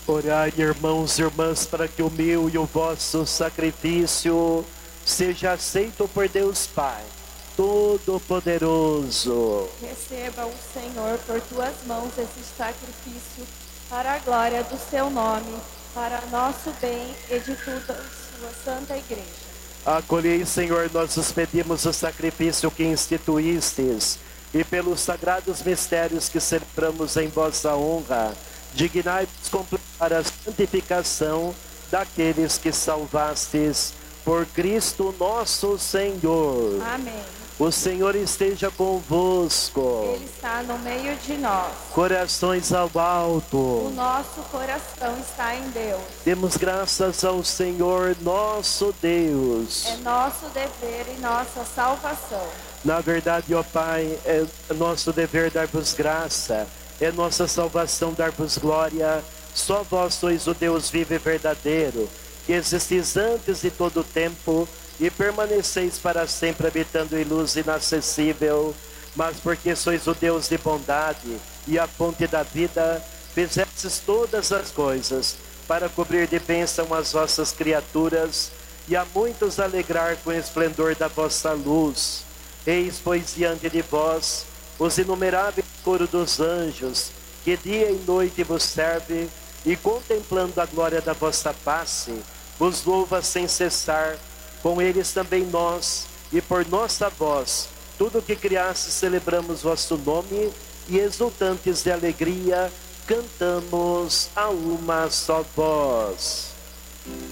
Orai, irmãos e irmãs, para que o meu e o vosso sacrifício seja aceito por Deus Pai Todo-Poderoso. Receba o Senhor por tuas mãos esse sacrifício para a glória do seu nome, para nosso bem e de toda a sua santa igreja. Acolhei, Senhor, nós os pedimos o sacrifício que instituístes e pelos sagrados mistérios que celebramos em vossa honra, dignai-vos completar a santificação daqueles que salvastes por Cristo nosso Senhor. Amém. O Senhor esteja convosco. Ele está no meio de nós. Corações ao alto. O nosso coração está em Deus. Demos graças ao Senhor nosso Deus. É nosso dever e nossa salvação. Na verdade, ó Pai, é nosso dever dar-vos graça, é nossa salvação dar-vos glória. Só vós sois o Deus vivo e verdadeiro, que existis antes de todo o tempo e permaneceis para sempre habitando em luz inacessível. Mas porque sois o Deus de bondade e a fonte da vida, fizestes todas as coisas para cobrir de bênção as vossas criaturas e a muitos alegrar com o esplendor da vossa luz. Eis, pois, diante de vós os inumeráveis coro dos anjos, que dia e noite vos serve, e contemplando a glória da vossa face, vos louva sem cessar. Com eles também nós, e por nossa voz, tudo que criaste, celebramos vosso nome, e exultantes de alegria, cantamos a uma só voz.